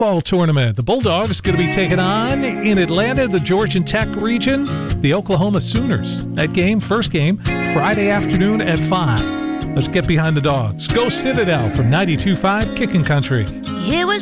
football tournament. The Bulldogs going to be taking on, in Atlanta, the Georgian Tech region, the Oklahoma Sooners. That game, first game, Friday afternoon at 5. Let's get behind the Dogs. Go Citadel from 92.5 Kicking Country. It was